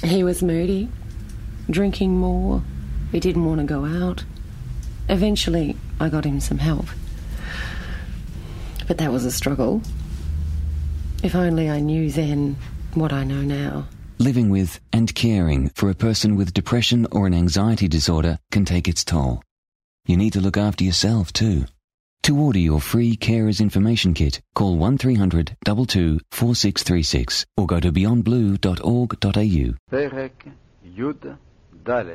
He was moody, drinking more. He didn't want to go out. Eventually, I got him some help. But that was a struggle. If only I knew then what I know now. Living with and caring for a person with depression or an anxiety disorder can take its toll. You need to look after yourself too. To order your free Carers Information Kit, call 1300 22 4636 or go to beyondblue.org.au. פרק י"ד.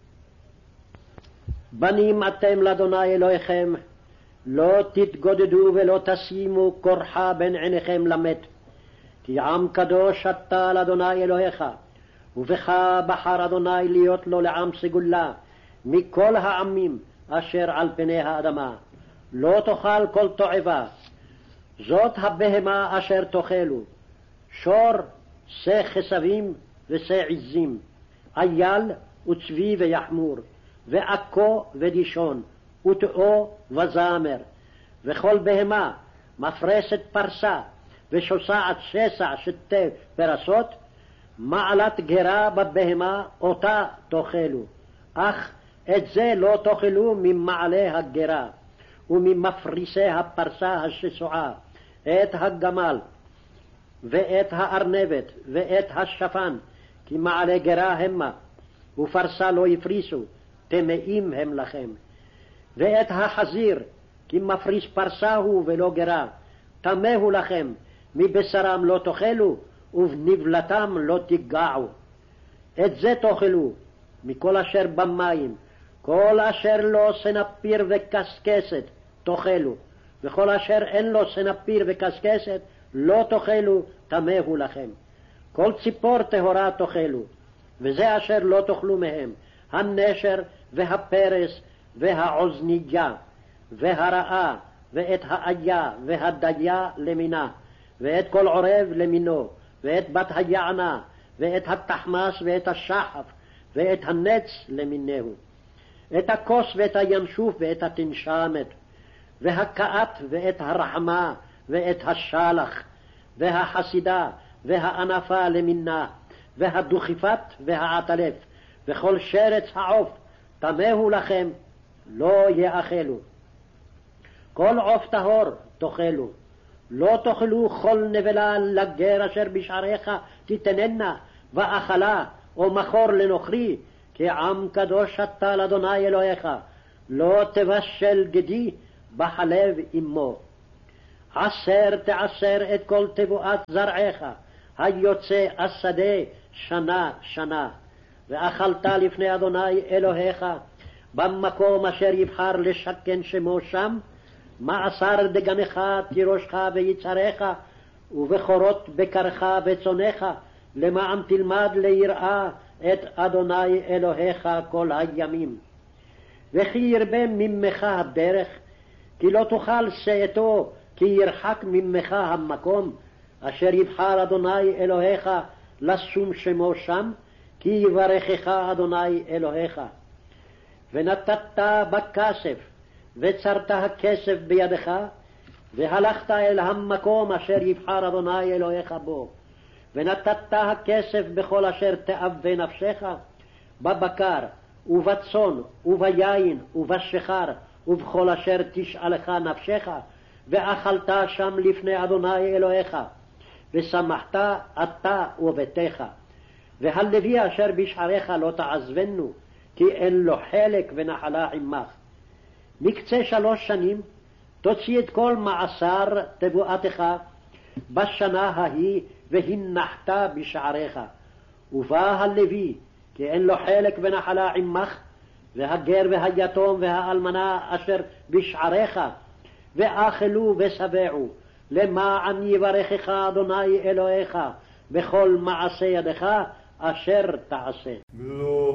בנים אתם לאדוני אלוהיכם, לא תתגודדו ולא תשימו כורחה בין עיניכם למת, כי עם קדוש אתה לאדוני אלוהיך, ובך בחר אדוני להיות לו לעם סגולה מכל העמים אשר על פני האדמה. לא תאכל כל תועבה, זאת הבהמה אשר תאכלו, שור, שא חסבים ושא עזים, אייל וצבי ויחמור, ועכו ודישון, וטאו וזמר, וכל בהמה מפרסת פרסה, ושוסעת שסע שתי פרסות, מעלת גרה בבהמה אותה תאכלו, אך את זה לא תאכלו ממעלה הגרה, וממפריסי הפרסה השסועה, את הגמל, ואת הארנבת, ואת השפן, כי מעלה גרה המה, ופרסה לא יפריסו, טמאים הם לכם. ואת החזיר, כי מפריס פרסה הוא ולא גרה, טמא הוא לכם, מבשרם לא תאכלו, ובנבלתם לא תיגעו. את זה תאכלו, מכל אשר במים, כל אשר לו סנפיר וקסקסת תאכלו, וכל אשר אין לו סנפיר וקסקסת לא תאכלו, טמא הוא לכם. כל ציפור טהורה תאכלו, וזה אשר לא תאכלו מהם, הנשר והפרס והעוזניה והרעה ואת האיה והדיה למינה, ואת כל עורב למינו, ואת בת היענה ואת התחמס ואת השחף ואת הנץ למינהו, את הכוס ואת הינשוף ואת התנשמת, והקעת ואת הרחמה ואת השלח, והחסידה והענפה למינה, והדוכיפת והעטלף, וכל שרץ העוף טמאו לכם, לא יאכלו. כל עוף טהור תאכלו, לא תאכלו כל נבלה לגר אשר בשעריך תתננה, ואכלה או מחור לנוכרי, כי עם קדוש אתה לאדוני אלוהיך, לא תבשל גדי בחלב אמו. עשר תעשר את כל תבואת זרעך, היוצא השדה שנה שנה, ואכלת לפני אדוני אלוהיך, במקום אשר יבחר לשכן שמו שם, מעשר דגנך תירושך ויצריך, ובכורות בקרך וצונך, למען תלמד ליראה את אדוני אלוהיך כל הימים. וכי ירבה ממך הדרך, כי לא תאכל שאתו, כי ירחק ממך המקום, אשר יבחר אדוני אלוהיך לשום שמו שם, כי יברכך אדוני אלוהיך. ונתת בכסף, וצרת הכסף בידך, והלכת אל המקום אשר יבחר אדוני אלוהיך בו, ונתת הכסף בכל אשר תאווה נפשך, בבקר ובצאן וביין ובשיכר, ובכל אשר תשאלך נפשך, ואכלת שם לפני אדוני אלוהיך, ושמחת אתה וביתך. והלוי אשר בשעריך לא תעזבנו, כי אין לו חלק ונחלה עמך. מקצה 3 שנים תוציא את כל מעשר תבואתך בשנה ההיא, והנחת בשעריך. ובא הלוי, כי אין לו חלק ונחלה עמך, והגר והיתום והאלמנה אשר בשעריך, ואכלו ושבעו, למען יברכך אדוני אלוהיך בכל מעשה ידך אשר תעשה.